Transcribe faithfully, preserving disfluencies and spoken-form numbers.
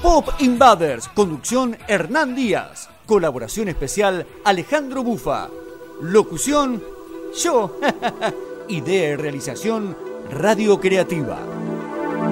Pop Invaders, conducción Hernán Díaz. Colaboración especial Alejandro Bufa. Locución, yo. Idea y realización, Radio Creativa.